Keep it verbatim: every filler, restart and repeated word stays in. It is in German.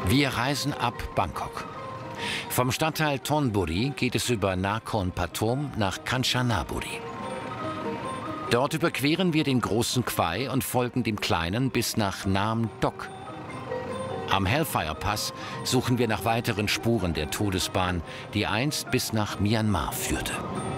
Wir reisen ab Bangkok. Vom Stadtteil Thonburi geht es über Nakhon Pathom nach Kanchanaburi. Dort überqueren wir den großen Quai und folgen dem kleinen bis nach Nam Dok. Am Hellfire Pass suchen wir nach weiteren Spuren der Todesbahn, die einst bis nach Myanmar führte.